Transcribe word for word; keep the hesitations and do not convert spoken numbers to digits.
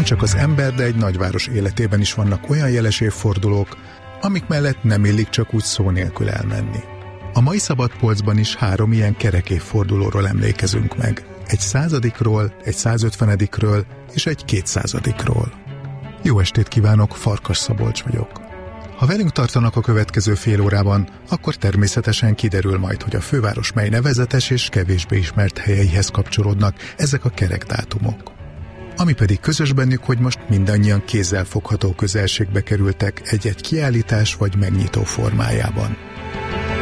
csak az ember, de egy nagyváros életében is vannak olyan jeles évfordulók, amik mellett nem illik csak úgy szó nélkül elmenni. A mai Szabadpolcban is három ilyen kerek évfordulóról emlékezünk meg. Egy századikról, egy százötvenedikről és egy kétszázadikról. Jó estét kívánok, Farkas Szabolcs vagyok. Ha velünk tartanak a következő fél órában, akkor természetesen kiderül majd, hogy a főváros mely nevezetes és kevésbé ismert helyeihez kapcsolódnak ezek a kerek dátumok. Ami pedig közös bennük, hogy most mindannyian kézzelfogható közelségbe kerültek egy-egy kiállítás vagy megnyitó formájában.